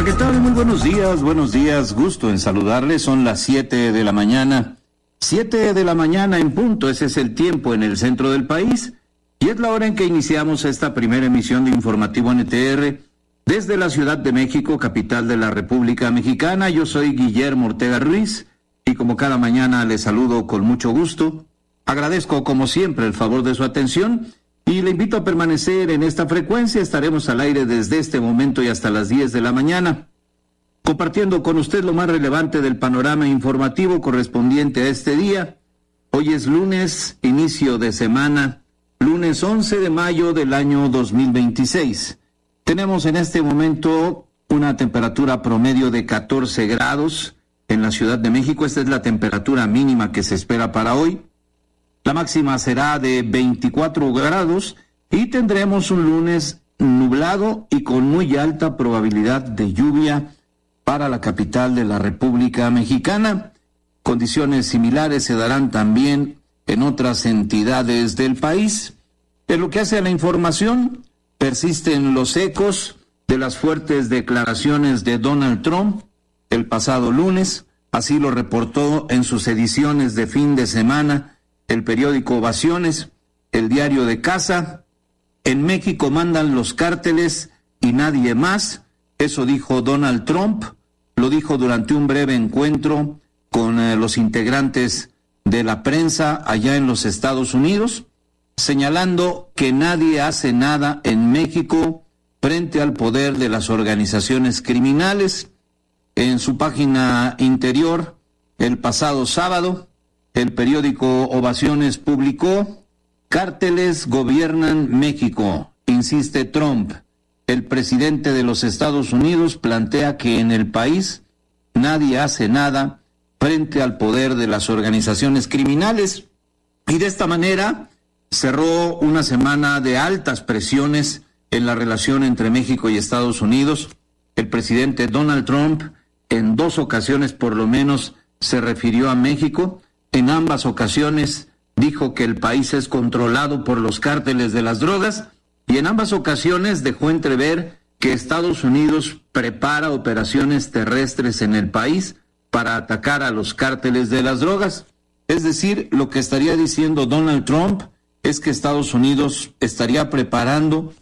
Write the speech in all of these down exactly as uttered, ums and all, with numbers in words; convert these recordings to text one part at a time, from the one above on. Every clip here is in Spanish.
Hola, ¿qué tal? Muy buenos días, buenos días, gusto en saludarles. Son las siete de la mañana, siete de la mañana en punto, ese es el tiempo en el centro del país, y es la hora en que iniciamos esta primera emisión de Informativo N T R desde la Ciudad de México, capital de la República Mexicana. Yo soy Guillermo Ortega Ruiz, y como cada mañana les saludo con mucho gusto. Agradezco como siempre el favor de su atención, y le invito a permanecer en esta frecuencia. Estaremos al aire desde este momento y hasta las diez de la mañana, compartiendo con usted lo más relevante del panorama informativo correspondiente a este día. Hoy es lunes, inicio de semana, lunes once de mayo del año dos mil veintiséis. Tenemos en este momento una temperatura promedio de catorce grados en la Ciudad de México. Esta es la temperatura mínima que se espera para hoy. La máxima será de veinticuatro grados y tendremos un lunes nublado y con muy alta probabilidad de lluvia para la capital de la República Mexicana. Condiciones similares se darán también en otras entidades del país. En lo que hace a la información, persisten los ecos de las fuertes declaraciones de Donald Trump el pasado lunes. Así lo reportó en sus ediciones de fin de semana el periódico Ovaciones, el diario de casa. En México mandan los cárteles y nadie más. Eso dijo Donald Trump. Lo dijo durante un breve encuentro con eh, los integrantes de la prensa allá en los Estados Unidos, señalando que nadie hace nada en México frente al poder de las organizaciones criminales. En su página interior, el pasado sábado, el periódico Ovaciones publicó: cárteles gobiernan México, insiste Trump. El presidente de los Estados Unidos plantea que en el país nadie hace nada frente al poder de las organizaciones criminales. Y de esta manera cerró una semana de altas presiones en la relación entre México y Estados Unidos. El presidente Donald Trump en dos ocasiones por lo menos se refirió a México. En ambas ocasiones dijo que el país es controlado por los cárteles de las drogas, y en ambas ocasiones dejó entrever que Estados Unidos prepara operaciones terrestres en el país para atacar a los cárteles de las drogas. Es decir, lo que estaría diciendo Donald Trump es que Estados Unidos estaría preparando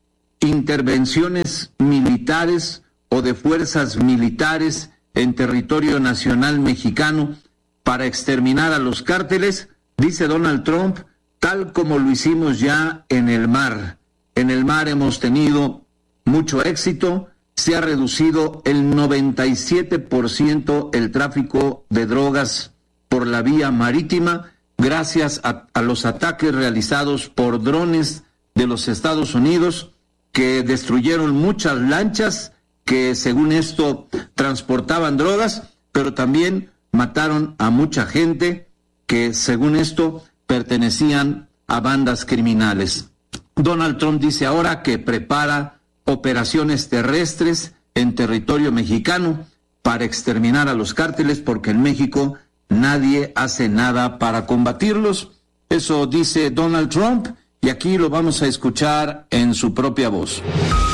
intervenciones militares o de fuerzas militares en territorio nacional mexicano para exterminar a los cárteles. Dice Donald Trump, tal como lo hicimos ya en el mar. En el mar hemos tenido mucho éxito, se ha reducido el noventa y siete por ciento el tráfico de drogas por la vía marítima, gracias a, a los ataques realizados por drones de los Estados Unidos, que destruyeron muchas lanchas que, según esto, transportaban drogas, pero también mataron a mucha gente que, según esto, pertenecían a bandas criminales. Donald Trump dice ahora que prepara operaciones terrestres en territorio mexicano para exterminar a los cárteles, porque en México nadie hace nada para combatirlos. Eso dice Donald Trump, y aquí lo vamos a escuchar en su propia voz.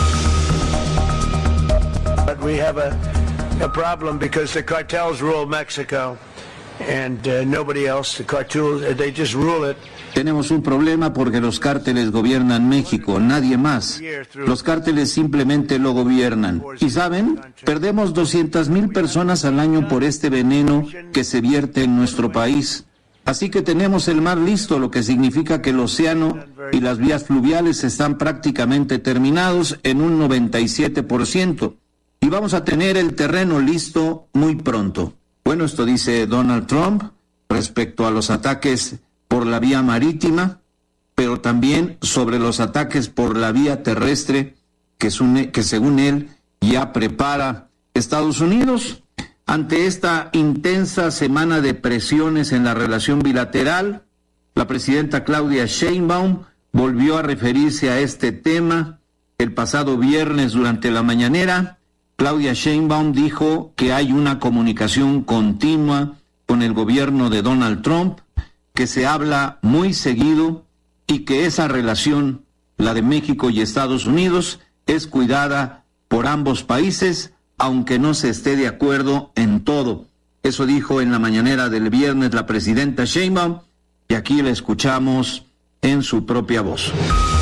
But we have a a problem because the cartels rule Mexico and uh, nobody else. The cartels, they just rule it. Tenemos un problema porque los cárteles gobiernan México, nadie más. Los cárteles simplemente lo gobiernan. Y ¿saben? Perdemos doscientas mil personas al año por este veneno que se vierte en nuestro país. Así que tenemos el mar listo, lo que significa que el océano y las vías fluviales están prácticamente terminados en un noventa y siete por ciento. Y vamos a tener el terreno listo muy pronto. Bueno, esto dice Donald Trump respecto a los ataques por la vía marítima, pero también sobre los ataques por la vía terrestre que, sune, que según él ya prepara Estados Unidos. Ante esta intensa semana de presiones en la relación bilateral, la presidenta Claudia Sheinbaum volvió a referirse a este tema el pasado viernes durante la mañanera. Claudia Sheinbaum dijo que hay una comunicación continua con el gobierno de Donald Trump, que se habla muy seguido y que esa relación, la de México y Estados Unidos, es cuidada por ambos países aunque no se esté de acuerdo en todo. Eso dijo en la mañanera del viernes la presidenta Sheinbaum, y aquí la escuchamos en su propia voz.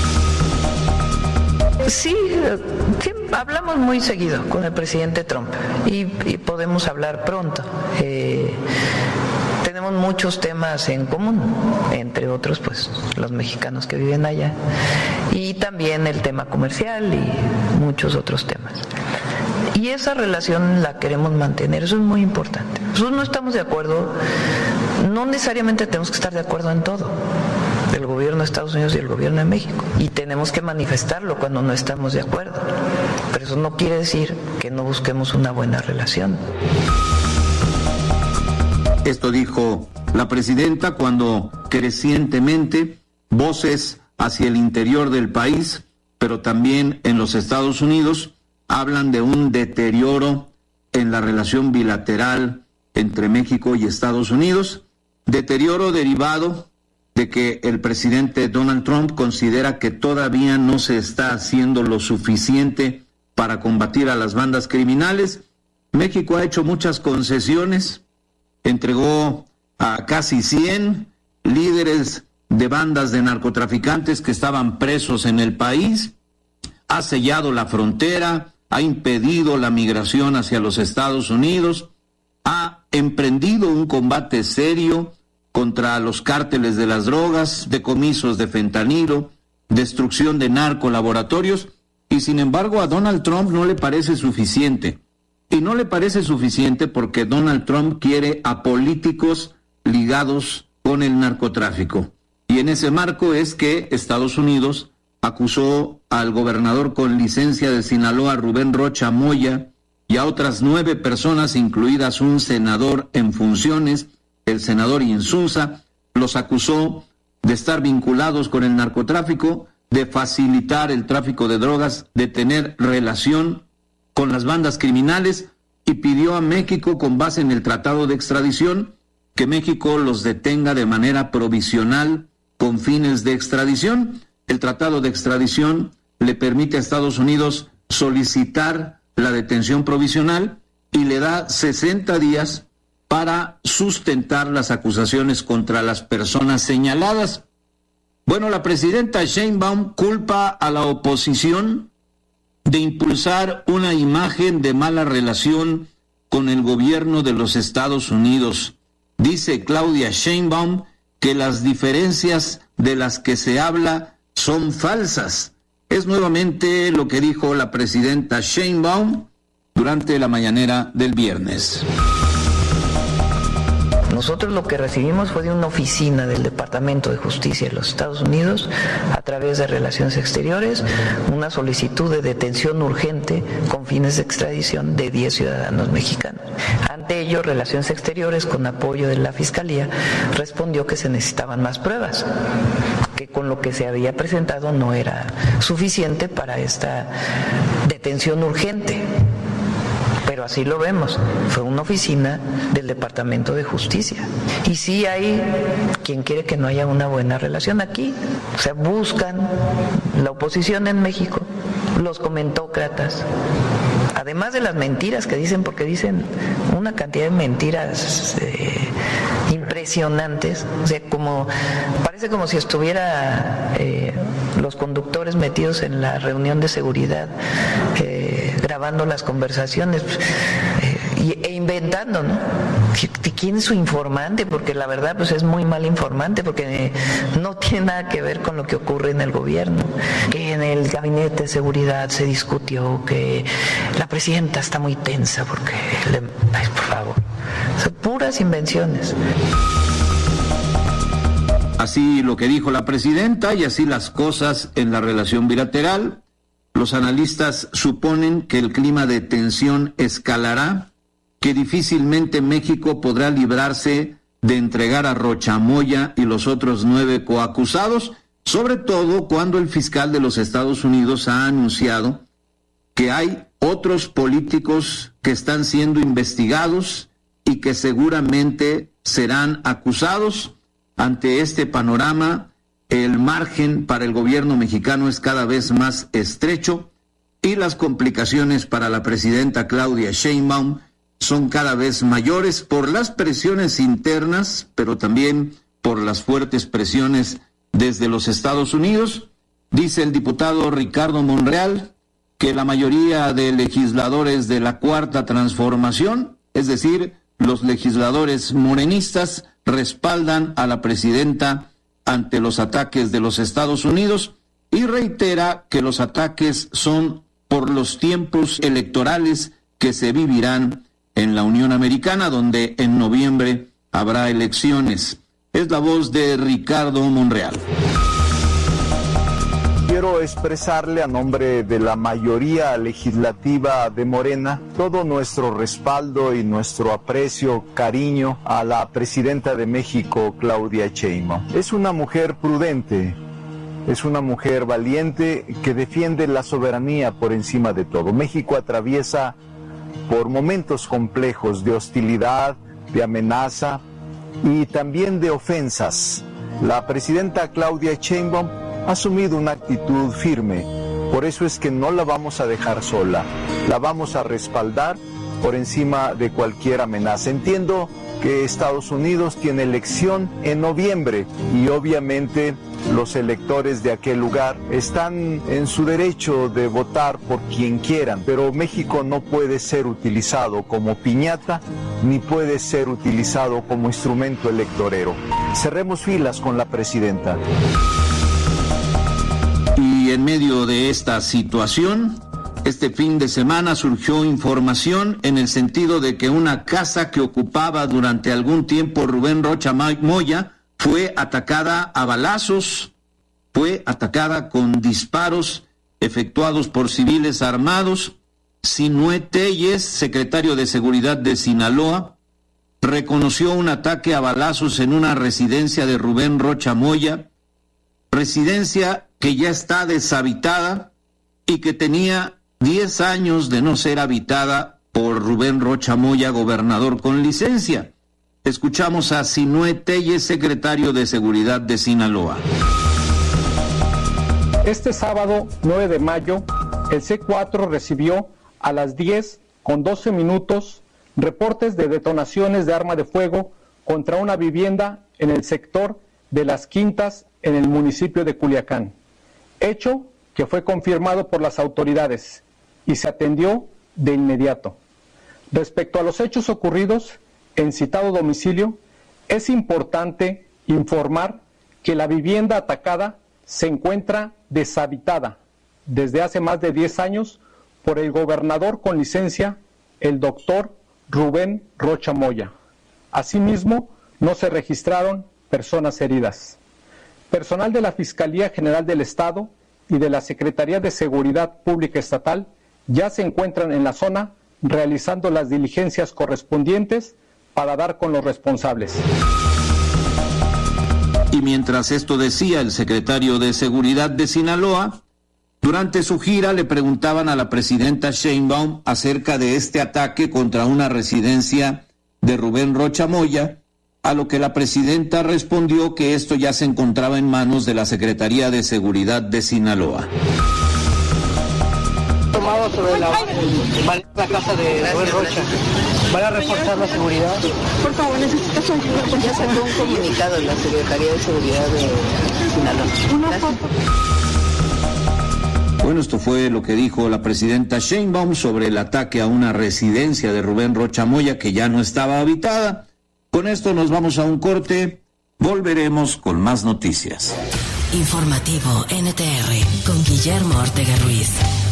Sí, sí, hablamos muy seguido con el presidente Trump y, y podemos hablar pronto. Eh, tenemos muchos temas en común, entre otros, pues, los mexicanos que viven allá, y también el tema comercial y muchos otros temas. Y esa relación la queremos mantener, eso es muy importante. Nosotros no estamos de acuerdo, no necesariamente tenemos que estar de acuerdo en todo, el gobierno de Estados Unidos y el gobierno de México, y tenemos que manifestarlo cuando no estamos de acuerdo, pero eso no quiere decir que no busquemos una buena relación. Esto dijo la presidenta cuando crecientemente voces hacia el interior del país, pero también en los Estados Unidos, hablan de un deterioro en la relación bilateral entre México y Estados Unidos, deterioro derivado de que el presidente Donald Trump considera que todavía no se está haciendo lo suficiente para combatir a las bandas criminales. México ha hecho muchas concesiones, entregó a casi cien líderes de bandas de narcotraficantes que estaban presos en el país, ha sellado la frontera, ha impedido la migración hacia los Estados Unidos, ha emprendido un combate serio contra los cárteles de las drogas, decomisos de fentanilo, destrucción de narcolaboratorios, y sin embargo a Donald Trump no le parece suficiente. Y no le parece suficiente porque Donald Trump quiere a políticos ligados con el narcotráfico. Y en ese marco es que Estados Unidos acusó al gobernador con licencia de Sinaloa, Rubén Rocha Moya, y a otras nueve personas, incluidas un senador en funciones, el senador Insunza, los acusó de estar vinculados con el narcotráfico, de facilitar el tráfico de drogas, de tener relación con las bandas criminales, y pidió a México, con base en el tratado de extradición, que México los detenga de manera provisional con fines de extradición. El tratado de extradición le permite a Estados Unidos solicitar la detención provisional y le da sesenta días para sustentar las acusaciones contra las personas señaladas. Bueno, la presidenta Sheinbaum culpa a la oposición de impulsar una imagen de mala relación con el gobierno de los Estados Unidos. Dice Claudia Sheinbaum que las diferencias de las que se habla son falsas. Es nuevamente lo que dijo la presidenta Sheinbaum durante la mañanera del viernes. Nosotros lo que recibimos fue de una oficina del Departamento de Justicia de los Estados Unidos, a través de Relaciones Exteriores, una solicitud de detención urgente con fines de extradición de diez ciudadanos mexicanos. Ante ello, Relaciones Exteriores, con apoyo de la Fiscalía, respondió que se necesitaban más pruebas, que con lo que se había presentado no era suficiente para esta detención urgente. Pero así lo vemos, fue una oficina del Departamento de Justicia. Y sí hay quien quiere que no haya una buena relación aquí. O sea, buscan la oposición en México, los comentócratas, además de las mentiras que dicen, porque dicen una cantidad de mentiras eh, impresionantes. O sea, como parece como si estuviera eh, los conductores metidos en la reunión de seguridad, eh, grabando las conversaciones eh, e inventando, ¿no? ¿Quién es su informante? Porque la verdad pues es muy mal informante, porque no tiene nada que ver con lo que ocurre en el gobierno. Que en el gabinete de seguridad se discutió que la presidenta está muy tensa porque le... Ay, por favor, son puras invenciones. Así lo que dijo la presidenta, y así las cosas en la relación bilateral. Los analistas suponen que el clima de tensión escalará, que difícilmente México podrá librarse de entregar a Rocha Moya y los otros nueve coacusados, sobre todo cuando el fiscal de los Estados Unidos ha anunciado que hay otros políticos que están siendo investigados y que seguramente serán acusados. Ante este panorama, el margen para el gobierno mexicano es cada vez más estrecho, y las complicaciones para la presidenta Claudia Sheinbaum son cada vez mayores por las presiones internas, pero también por las fuertes presiones desde los Estados Unidos. Dice el diputado Ricardo Monreal que la mayoría de legisladores de la Cuarta Transformación, es decir, los legisladores morenistas, respaldan a la presidenta ante los ataques de los Estados Unidos y reitera que los ataques son por los tiempos electorales que se vivirán en la Unión Americana, donde en noviembre habrá elecciones. Es la voz de Ricardo Monreal. Quiero expresarle a nombre de la mayoría legislativa de Morena todo nuestro respaldo y nuestro aprecio, cariño a la presidenta de México, Claudia Sheinbaum. Es una mujer prudente, es una mujer valiente que defiende la soberanía por encima de todo. México atraviesa por momentos complejos de hostilidad, de amenaza y también de ofensas. La presidenta Claudia Sheinbaum ha asumido una actitud firme, por eso es que no la vamos a dejar sola, la vamos a respaldar por encima de cualquier amenaza. Entiendo que Estados Unidos tiene elección en noviembre y obviamente los electores de aquel lugar están en su derecho de votar por quien quieran, pero México no puede ser utilizado como piñata ni puede ser utilizado como instrumento electorero. Cerremos filas con la presidenta. Y en medio de esta situación, este fin de semana surgió información en el sentido de que una casa que ocupaba durante algún tiempo Rubén Rocha Moya fue atacada a balazos, fue atacada con disparos efectuados por civiles armados. Sinué Telles, secretario de Seguridad de Sinaloa, reconoció un ataque a balazos en una residencia de Rubén Rocha Moya, residencia que ya está deshabitada y que tenía diez años de no ser habitada por Rubén Rocha Moya, gobernador con licencia. Escuchamos a Sinué Telles, secretario de Seguridad de Sinaloa. Este sábado nueve de mayo, el C cuatro recibió a las diez con doce minutos reportes de detonaciones de arma de fuego contra una vivienda en el sector de Las Quintas, en el municipio de Culiacán. Hecho que fue confirmado por las autoridades y se atendió de inmediato. Respecto a los hechos ocurridos en citado domicilio, es importante informar que la vivienda atacada se encuentra deshabitada desde hace más de diez años por el gobernador con licencia, el doctor Rubén Rocha Moya. Asimismo, no se registraron personas heridas. Personal de la Fiscalía General del Estado y de la Secretaría de Seguridad Pública Estatal ya se encuentran en la zona realizando las diligencias correspondientes para dar con los responsables. Y mientras esto decía el secretario de Seguridad de Sinaloa, durante su gira le preguntaban a la presidenta Sheinbaum acerca de este ataque contra una residencia de Rubén Rocha Moya, a lo que la presidenta respondió que esto ya se encontraba en manos de la Secretaría de Seguridad de Sinaloa. Tomado sobre la, la casa de Rubén Rocha. ¿Van a reforzar la seguridad? Por favor, necesito su ayuda porque ya sacó un comunicado en la Secretaría de Seguridad de Sinaloa. Una foto. Bueno, esto fue lo que dijo la presidenta Sheinbaum sobre el ataque a una residencia de Rubén Rocha Moya que ya no estaba habitada. Con esto nos vamos a un corte, volveremos con más noticias. Informativo N T R con Guillermo Ortega Ruiz.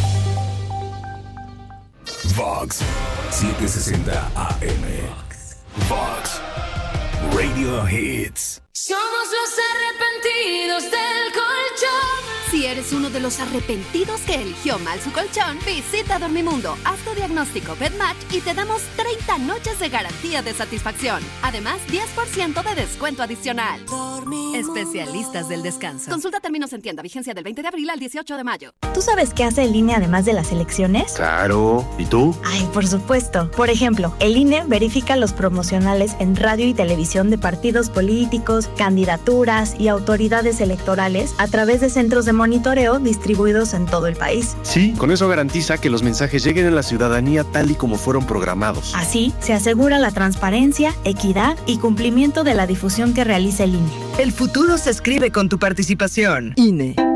Vox setecientos sesenta A M. Vox Radio Hits. Somos los arrepentidos del colchón. Si eres uno de los arrepentidos que eligió mal su colchón, visita Dormimundo, haz tu diagnóstico BedMatch y te damos treinta noches de garantía de satisfacción. Además, diez por ciento de descuento adicional. Dormimundo. Especialistas del descanso. Consulta términos en tienda. Vigencia del veinte de abril al dieciocho de mayo. ¿Tú sabes qué hace el I N E además de las elecciones? Claro. ¿Y tú? Ay, por supuesto. Por ejemplo, el I N E verifica los promocionales en radio y televisión participación de partidos políticos, candidaturas y autoridades electorales a través de centros de monitoreo distribuidos en todo el país. Sí, con eso garantiza que los mensajes lleguen a la ciudadanía tal y como fueron programados. Así, se asegura la transparencia, equidad y cumplimiento de la difusión que realiza el I N E. El futuro se escribe con tu participación. I N E.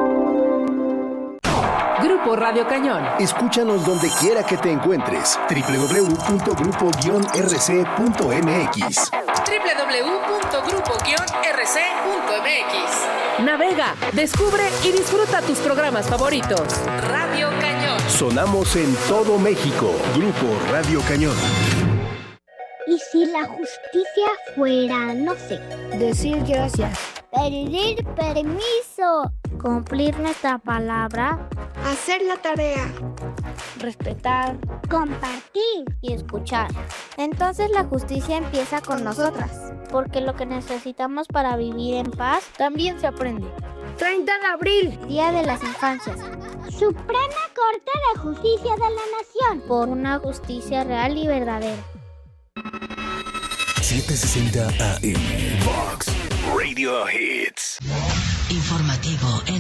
Grupo Radio Cañón. Escúchanos donde quiera que te encuentres. doble u doble u doble u punto grupo guion r c punto m x. doble u doble u doble u punto grupo guion r c punto m x. Navega, descubre y disfruta tus programas favoritos. Radio Cañón. Sonamos en todo México. Grupo Radio Cañón. ¿Y si la justicia fuera, no sé, decir gracias, pedir permiso, cumplir nuestra palabra, hacer la tarea, respetar, compartir y escuchar? Entonces la justicia empieza con nosotras, porque lo que necesitamos para vivir en paz también se aprende. treinta de abril, Día de las Infancias. Suprema Corte de Justicia de la Nación, por una justicia real y verdadera. setecientos sesenta A M Vox Radio Hits. Informativo en